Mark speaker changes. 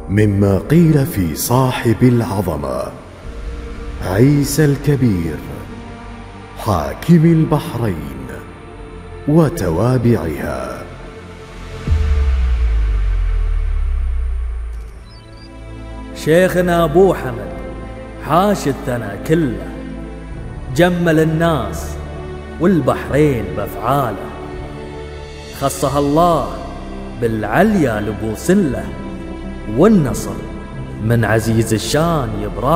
Speaker 1: مما قيل في صاحب العظمة عيسى الكبير حاكم البحرين وتوابعها.
Speaker 2: شيخنا أبو حمد حاش الثنا كله، جمل الناس والبحرين بأفعاله، خصها الله بالعليا لبوسله، والنصر من عزيز الشان يبرى.